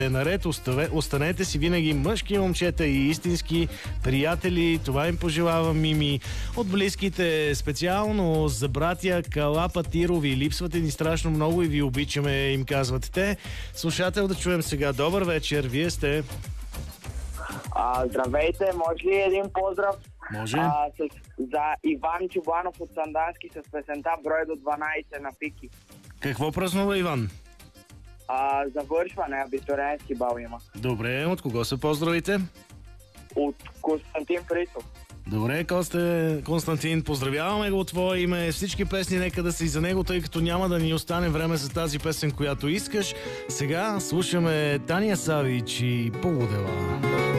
наред. Останете си винаги мъжки момчета и истински приятели. Това им пожелавам, Мими. От близките, специално за братя Калапатирови. Липсвате ни страшно много и ви обичаме, им казват те. Слушател да чуем сега. Добър вечер, вие сте. Здравейте, може ли един поздрав? Може. За Иван Чубанов от Сандански с песента Брой до 12 на Фики. Какво празнува Иван? Завършване, абитуриентски бал има. Добре, от кого се поздравите? От Константин Фрисов. Добре, Константин, поздравяваме го от твое име. Всички песни нека да са и за него, тъй като няма да ни остане време за тази песен, която искаш. Сега слушаме Таня Савич и Полудела.